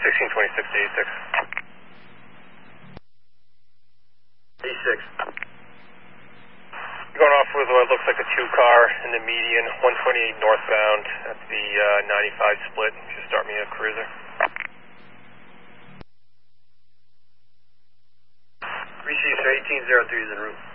1626 to 86. 86. Going off with what looks like a 2-car in the median, 128 northbound at the 95 split. Just start me a cruiser. Receive 1803 is en route.